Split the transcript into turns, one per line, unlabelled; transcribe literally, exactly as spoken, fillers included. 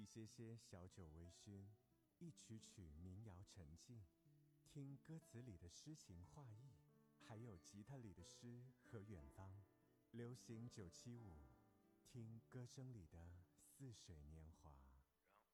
些些小酒微醺，一曲曲民谣沉静，听歌词里的诗情画意，还有吉他里的诗和远方。流行九七五，听歌声里的似水年华。